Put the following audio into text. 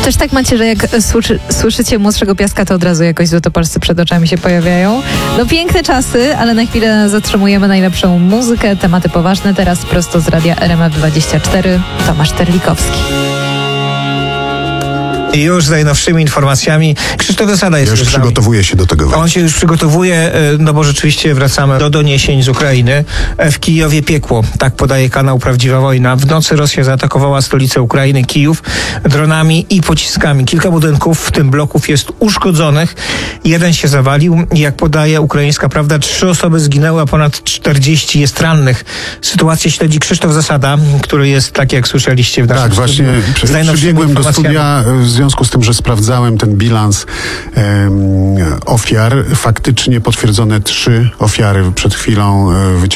Też tak macie, że jak słyszycie Młodszego Piaska, to od razu jakoś złotopolscy przed oczami się pojawiają. No piękne czasy, ale na chwilę zatrzymujemy najlepszą muzykę, tematy poważne. Teraz prosto z radia RMF24 Tomasz Terlikowski. I już z najnowszymi informacjami. Krzysztof Zasada jest już z nami. przygotowuje się do tego. On się już przygotowuje, no bo rzeczywiście wracamy do doniesień z Ukrainy. W Kijowie piekło, tak podaje kanał Prawdziwa Wojna. W nocy Rosja zaatakowała stolicę Ukrainy, Kijów, dronami i pociskami. Kilka budynków, w tym bloków, jest uszkodzonych. Jeden się zawalił. Jak podaje ukraińska Prawda, 3 osoby zginęły, a ponad 40 jest rannych. Sytuację śledzi Krzysztof Zasada, który jest, tak jak słyszeliście w naszym Tak, właśnie przybiegłem do studia w związku z tym, że sprawdzałem ten bilans ofiar. Faktycznie potwierdzone 3 ofiary przed chwilą